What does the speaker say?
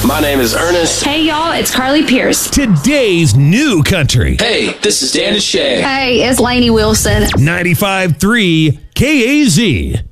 My name is Ernest. Hey, y'all, it's Carly Pierce. Today's new country. Hey, this is Dan and Shay. Hey, it's Lainey Wilson. 95.3 KAZ.